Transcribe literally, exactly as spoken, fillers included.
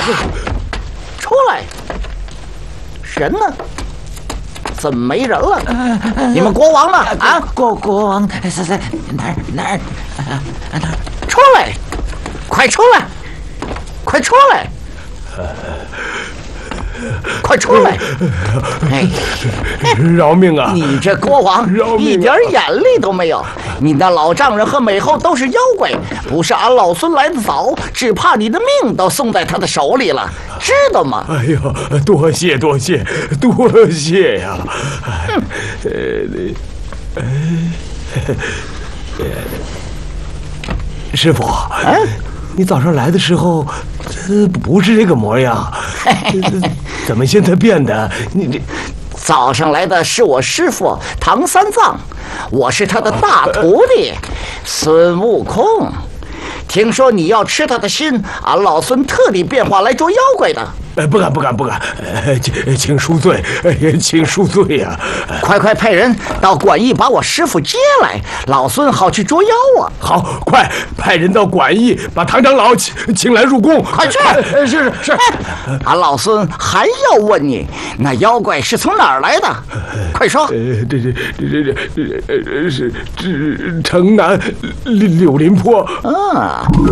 出来！人呢？怎么没人了？你们国王呢？啊， 国国王在在哪儿哪儿哪儿？ 出来！快出来！快出来！快出来！哎， 饶命啊！ 你这国王一点眼力都没有！你那老丈人和美后都是妖怪，不是俺老孙来的早，只怕你的命都送在他的手里了，知道吗？ 哎呦，多谢多谢多谢呀！呃，呃，师傅，哎，你早上来的时候，呃，不是这个模样，怎么现在变的？你这早上来的是我师傅唐三藏，我是他的大徒弟孙悟空。听说你要吃他的心，俺老孙特地变化来捉妖怪的。 呃，不敢不敢不敢，呃，请请恕罪，请恕罪呀！ 快快派人到馆驿把我师傅接来，老孙好去捉妖啊！ 好，快派人到馆驿把唐长老请请来入宫， 快去！ 是是是， 俺老孙还要问你，那妖怪是从哪儿来的？快说！ 呃，这这这这这是这城南柳林坡。 啊，